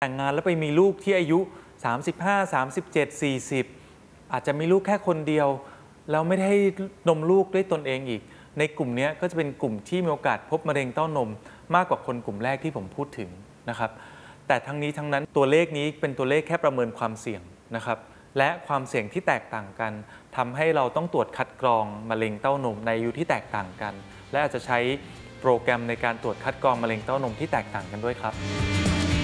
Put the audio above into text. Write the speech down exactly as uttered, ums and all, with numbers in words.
แต่งงานแล้วไปมีลูกที่อายุ สามสิบห้า สามสิบเจ็ด สี่สิบ อาจจะมีลูกแค่คนเดียวแล้วไม่ได้นมลูกด้วยตนเองอีกในกลุ่มนี้ก็จะเป็นกลุ่มที่มีโอกาสพบมะเร็งเต้านมมากกว่าคนกลุ่มแรกที่ผมพูดถึงนะครับแต่ทั้งนี้ทั้งนั้นตัวเลขนี้เป็นตัวเลขแค่ประเมินความเสี่ยงนะครับและความเสี่ยงที่แตกต่างกันทำให้เราต้องตรวจคัดกรองมะเร็งเต้านมในอายุที่แตกต่างกันและอาจจะใช้โปรแกรมในการตรวจคัดกรองมะเร็งเต้านมที่แตกต่างกันด้วยครับ